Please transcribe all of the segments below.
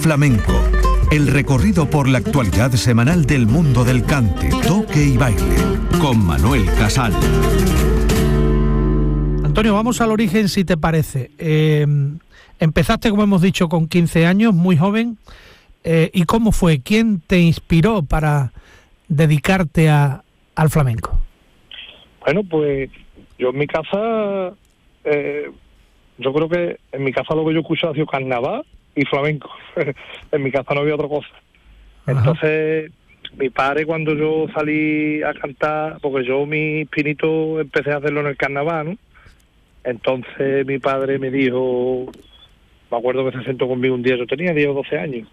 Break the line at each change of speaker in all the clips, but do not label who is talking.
Flamenco, el recorrido por la actualidad semanal del mundo del cante, toque y baile, con Manuel Casal.
Antonio, vamos al origen, si te parece. Empezaste, como hemos dicho, con 15 años, muy joven. ¿Y cómo fue? ¿Quién te inspiró para dedicarte al flamenco?
Bueno, pues yo en mi casa, yo creo que en mi casa lo que yo escucho ha sido carnaval y flamenco. En mi casa no había otra cosa. Ajá. Entonces, mi padre, cuando yo salí a cantar, porque yo mi pinito empecé a hacerlo en el carnaval, ¿no? Entonces mi padre me dijo, me acuerdo que se sentó conmigo un día, yo tenía 10 o 12 años,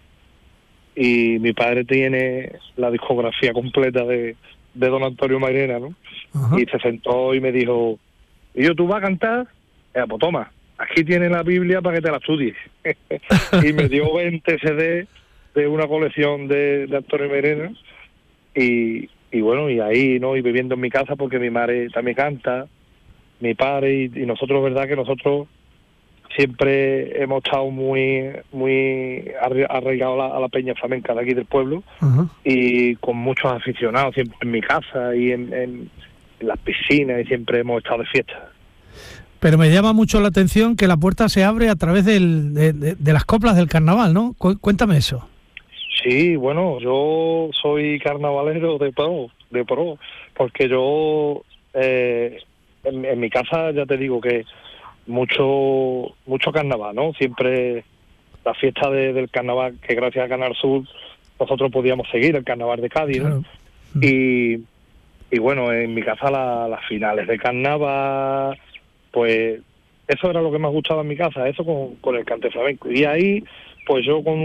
y mi padre tiene la discografía completa de don Antonio Mairena, ¿no? Ajá. Y se sentó y me dijo, ¿y yo tú vas a cantar? Pues toma, aquí tienes la Biblia para que te la estudies. Y me dio 20 CD de una colección de Antonio Mairena, y bueno, y ahí, ¿no? Y viviendo en mi casa, porque mi madre también canta, mi padre, y nosotros, verdad que nosotros siempre hemos estado muy arraigados a la peña flamenca de aquí del pueblo. Uh-huh. Y con muchos aficionados siempre en mi casa y en las piscinas, y siempre hemos estado de fiesta.
Pero me llama mucho la atención que la puerta se abre a través de las coplas del carnaval, ¿no? Cuéntame eso.
Sí, bueno, yo soy carnavalero de pro, porque yo en mi casa, ya te digo que mucho carnaval, ¿no? Siempre la fiesta del carnaval, que gracias a Canal Sur nosotros podíamos seguir el carnaval de Cádiz, ¿no? Claro. Y bueno, en mi casa las finales de carnaval, pues eso era lo que más gustaba en mi casa, eso con el cante flamenco. Y ahí, pues yo con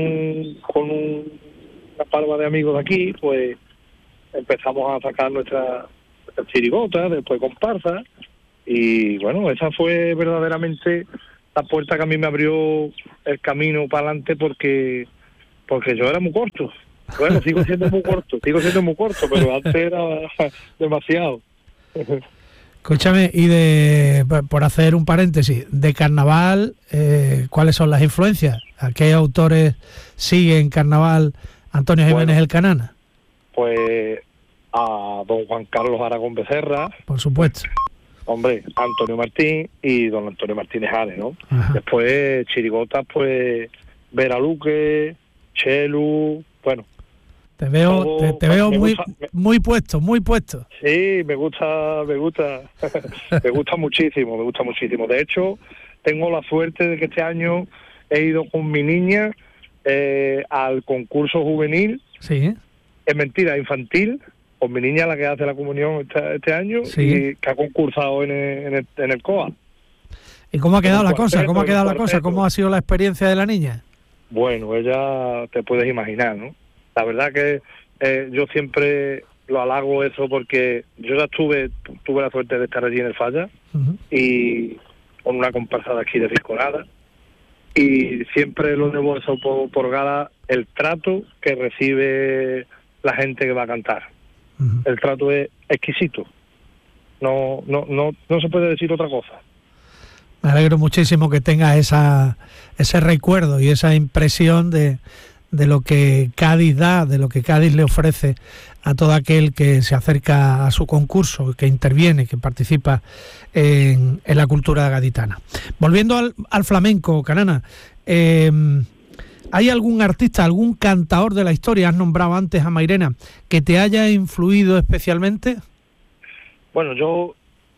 una parva de amigos de aquí, pues empezamos a sacar nuestras chirigotas, después comparsas. Y bueno, esa fue verdaderamente la puerta que a mí me abrió el camino para adelante, porque yo era muy corto. Bueno, sigo siendo muy corto, pero antes era demasiado.
Escúchame, y por hacer un paréntesis, de carnaval, ¿cuáles son las influencias? ¿A qué autores sigue en carnaval Antonio Jiménez el Canana?
Pues a don Juan Carlos Aragón Becerra.
Por supuesto.
Hombre, Antonio Martín y don Antonio Martínez Ares, ¿no? Ajá. Después, chirigotas, pues, Vera Luque, Chelu, bueno.
Te veo muy puesto.
Sí, me gusta me gusta muchísimo. De hecho, tengo la suerte de que este año he ido con mi niña al concurso juvenil.
Sí.
Es mentira, infantil, con mi niña, la que hace la comunión este año, sí. Y que ha concursado en el COA.
¿Y cómo ha quedado la cosa? ¿Cómo ha sido la experiencia de la niña?
Bueno, ella te puedes imaginar, ¿no? La verdad que yo siempre lo halago eso, porque yo ya tuve la suerte de estar allí en el Falla, uh-huh. Y con una comparsa de aquí de Fiscolada, y siempre lo debo eso por gala, el trato que recibe la gente que va a cantar. Uh-huh. El trato es exquisito. No se puede decir otra cosa.
Me alegro muchísimo que tengas ese recuerdo y esa impresión de lo que Cádiz da, de lo que Cádiz le ofrece a todo aquel que se acerca a su concurso, que interviene, que participa en la cultura gaditana. Volviendo al flamenco, Canana, ¿hay algún artista, algún cantador de la historia, has nombrado antes a Mairena, que te haya influido especialmente?
Bueno, yo,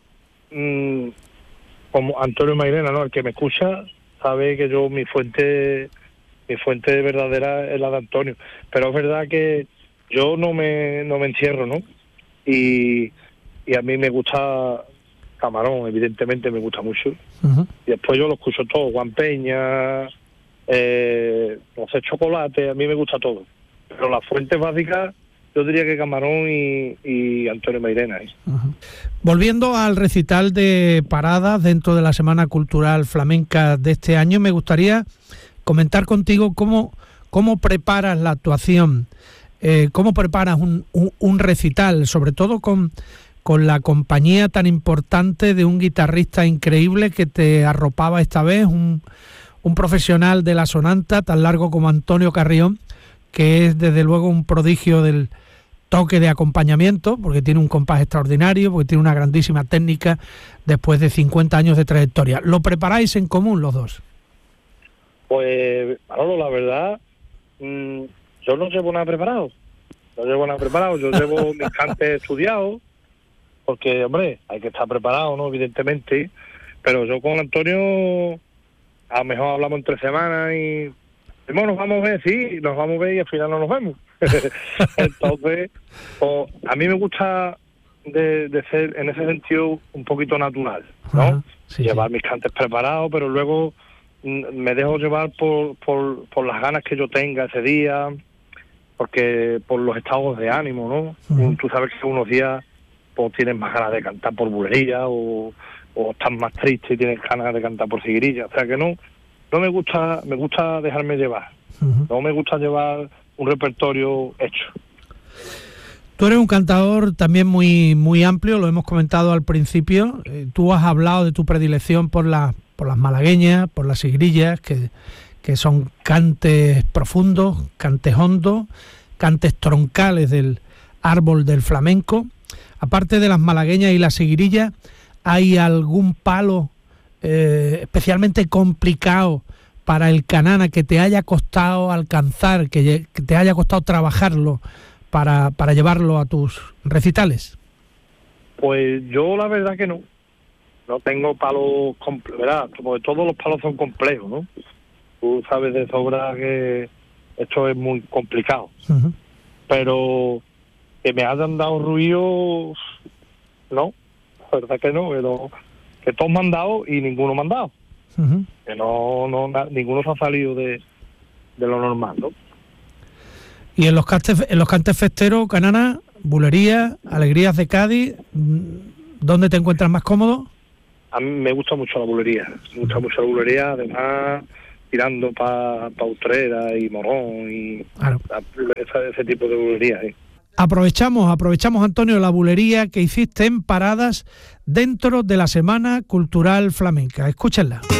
como Antonio Mairena, ¿no? El que me escucha sabe que yo mi fuente verdadera es la de Antonio, pero es verdad que yo no me encierro, ¿no? Y a mí me gusta Camarón, evidentemente me gusta mucho. Uh-huh. Y después yo lo escucho todo, Juan Peña, no sé, Chocolate, a mí me gusta todo. Pero las fuentes básicas, yo diría que Camarón y Antonio Mairena.
Uh-huh. Volviendo al recital de paradas dentro de la Semana Cultural Flamenca de este año, me gustaría comentar contigo cómo preparas la actuación, cómo preparas un recital, sobre todo con la compañía tan importante de un guitarrista increíble que te arropaba esta vez, un un profesional de la sonanta tan largo como Antonio Carrión, que es desde luego un prodigio del toque de acompañamiento, porque tiene un compás extraordinario, porque tiene una grandísima técnica después de 50 años de trayectoria. ¿Lo preparáis en común los dos?
Pues, Manolo, la verdad, yo no llevo nada preparado. Yo llevo mis cantes estudiados, porque, hombre, hay que estar preparado, ¿no? Evidentemente. Pero yo con Antonio, a lo mejor hablamos entre semanas y... Bueno, nos vamos a ver, sí, nos vamos a ver y al final no nos vemos. Entonces, pues, a mí me gusta de ser, en ese sentido, un poquito natural, ¿no?
Ajá, sí,
llevar mis cantes preparados, pero luego me dejo llevar por las ganas que yo tenga ese día, porque por los estados de ánimo, ¿no?
Uh-huh.
Tú sabes que unos días pues tienes más ganas de cantar por bulería o estás más triste y tienes ganas de cantar por siguirilla. O sea que no me gusta dejarme llevar. Uh-huh. No me gusta llevar un repertorio hecho.
Tú eres un cantador también muy, muy amplio, lo hemos comentado al principio. Tú has hablado de tu predilección por las malagueñas, por las sigrillas, que son cantes profundos, cantes hondos, cantes troncales del árbol del flamenco. Aparte de las malagueñas y las sigrillas, ¿hay algún palo especialmente complicado para el canana que te haya costado alcanzar, que te haya costado trabajarlo para llevarlo a tus recitales?
Pues yo la verdad que no tengo palos, ¿verdad? Porque todos los palos son complejos, ¿no? Tú sabes de sobra que esto es muy complicado. Uh-huh. Pero que me hayan dado ruido, no, la verdad que no, pero que todos me han dado y ninguno me han dado. Uh-huh. Que ninguno se ha salido de lo normal, ¿no?
Y en los cantes festeros, canana, bulería, alegrías de Cádiz, ¿dónde te encuentras más cómodo?
A mí me gusta mucho la bulería, además tirando para Utrera y Morón y claro. Ese tipo de bulería, ¿sí?
Aprovechamos, Antonio, la bulería que hiciste en Paradas dentro de la Semana Cultural Flamenca. Escúchenla.